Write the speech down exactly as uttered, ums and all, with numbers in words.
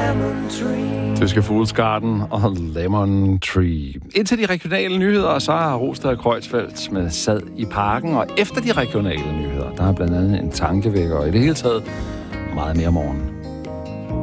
Tyske Fuglsgarden og Lemon Tree. Indtil de regionale nyheder, så har Rostad Kreuzfeldt med Sad i Parken, og efter de regionale nyheder, der er blandt andet en tankevækker, og i det hele taget meget mere morgen.